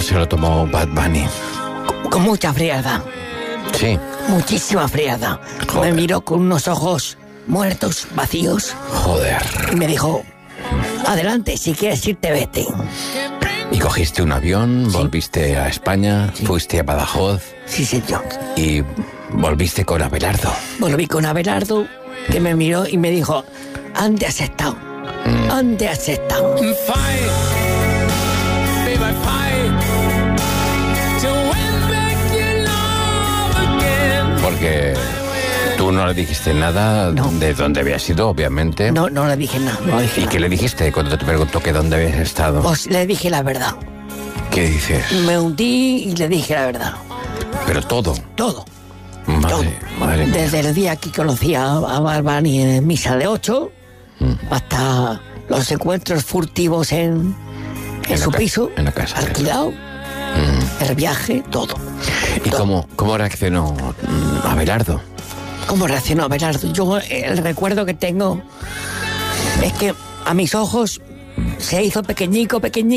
se lo tomó Bad Bunny? Con mucha frialdad. Sí. Muchísima frialdad. Joder. Me miró con unos ojos muertos, vacíos. Joder. Y me dijo, adelante, si quieres irte, vete. Y cogiste un avión, volviste a España, fuiste a Badajoz Sí, señor. y volviste con Abelardo. Volví con Abelardo, que me miró y me dijo, ¿dónde has estado? ¿Dónde has estado? Porque tú no le dijiste nada de dónde habías ido, obviamente. No le dije nada, no le dije ¿Y nada. qué le dijiste cuando te preguntó que dónde habías estado? Pues le dije la verdad. ¿Qué dices? Me hundí y le dije la verdad. Pero todo. Todo. Madre mía. Desde el día que conocí a Bad Bunny en misa de 8 hasta los encuentros furtivos en su piso, en la casa. alquilado, el viaje, todo. ¿Y cómo reaccionó Abelardo? ¿Cómo reaccionó Abelardo? Yo el recuerdo que tengo es que a mis ojos se hizo pequeñico.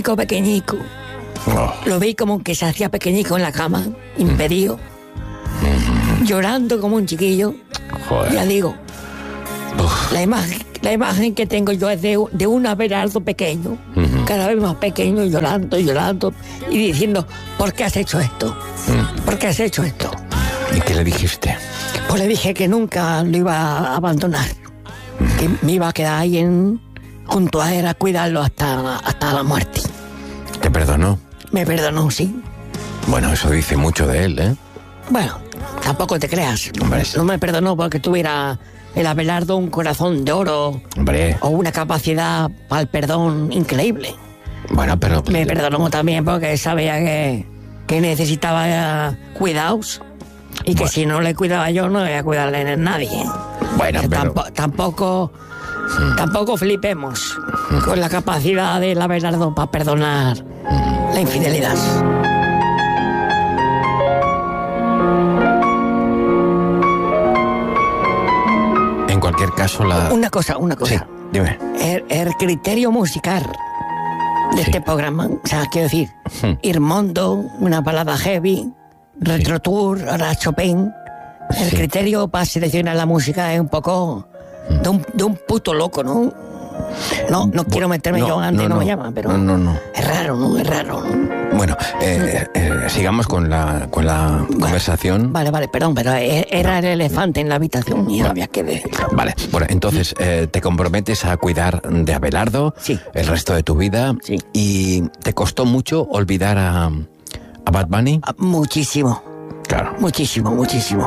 Oh, Lo vi como que se hacía pequeñico en la cama, impedido, llorando como un chiquillo. joder. Ya digo, Uf, la imagen que tengo yo es de un Abelardo pequeño, cada vez más pequeño, llorando y diciendo, ¿por qué has hecho esto? ¿Por qué has hecho esto? ¿Y qué le dijiste? Pues le dije que nunca lo iba a abandonar, que me iba a quedar ahí junto a él a cuidarlo hasta la muerte. ¿Te perdonó? Me perdonó, sí. Bueno, eso dice mucho de él, ¿eh? Bueno, tampoco te creas. Hombre, No me perdonó porque tuviera el Abelardo un corazón de oro hombre. o una capacidad para el perdón increíble. Bueno, pero... Me perdonó también porque sabía que necesitaba cuidados y que Bueno. si no le cuidaba yo no iba a cuidarle a nadie. Bueno, pero... Tampoco flipemos con la capacidad del Abelardo para perdonar la infidelidad. En cualquier caso, la... Una cosa. Sí, dime. El criterio musical de este programa, o sea, quiero decir, Irmondo, una balada heavy, Retro Tour, ahora Chopin. El Sí. criterio para seleccionar la música es un poco de un puto loco, ¿no? No quiero meterme yo antes, no me llaman, pero No. es raro, ¿no? Es raro, ¿no? Bueno, sigamos con la conversación. Vale, perdón, pero era el elefante en la habitación y había que ver. Vale, bueno, entonces te comprometes a cuidar de Abelardo Sí. el resto de tu vida. Sí. ¿Y te costó mucho olvidar a Bad Bunny? Muchísimo, Claro, muchísimo.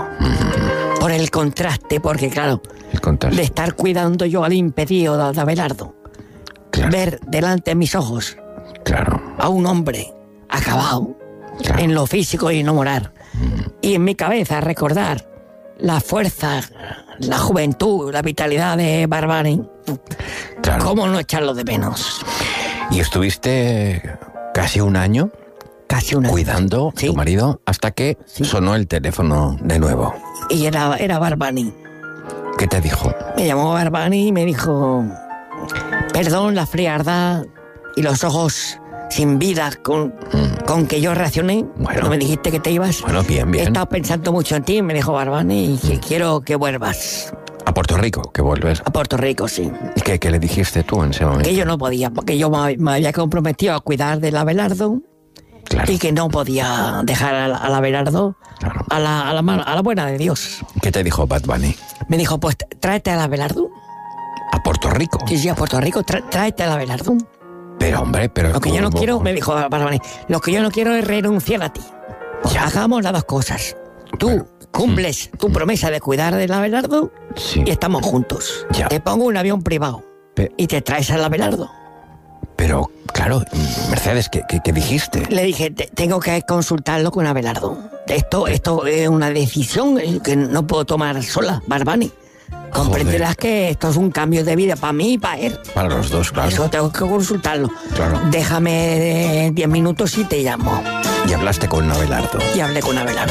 Por el contraste, porque claro, el contraste. de estar cuidando yo al impedido de Abelardo, Claro, ver delante de mis ojos claro. a un hombre acabado Claro. en lo físico y no moral, y en mi cabeza recordar la fuerza, la juventud, la vitalidad de Bad Bunny, Claro. ¿cómo no echarlo de menos? Y estuviste casi un año Casi una... cuidando a Sí. tu marido hasta que Sí. sonó el teléfono de nuevo. Y era Bad Bunny. ¿Qué te dijo? Me llamó Bad Bunny y me dijo, perdón la frialdad y los ojos sin vida con que yo reaccioné. Bueno. No me dijiste que te ibas. Bueno, bien. He estado pensando mucho en ti, me dijo Bad Bunny, y que quiero que vuelvas A Puerto Rico, que vuelves. a Puerto Rico, sí. ¿Y qué le dijiste tú en ese momento? Que yo no podía, porque yo me había comprometido a cuidar del Abelardo Claro. y que no podía dejar al Abelardo Claro. a la buena de Dios. ¿Qué te dijo Bad Bunny? Me dijo, pues tráete al Abelardo. ¿A Puerto Rico? Sí, a Puerto Rico, tráete al Abelardo. Pero, hombre, pero... Lo que yo no ¿cómo? quiero, me dijo Bad Bunny, lo que yo no quiero es renunciar a ti. Ya. Hagamos las dos cosas. Tú cumples tu promesa de cuidar del Abelardo Sí. y estamos juntos. Ya. Te pongo un avión privado y te traes al Abelardo. Pero, claro, Mercedes, ¿qué dijiste? Le dije, tengo que consultarlo con Abelardo. Esto es una decisión que no puedo tomar sola, Bad Bunny. Comprenderás que esto es un cambio de vida para mí y para él. Para los dos, claro. Eso tengo que consultarlo. Claro. Déjame 10 minutos y te llamo. Y hablaste con Abelardo. Y hablé con Abelardo.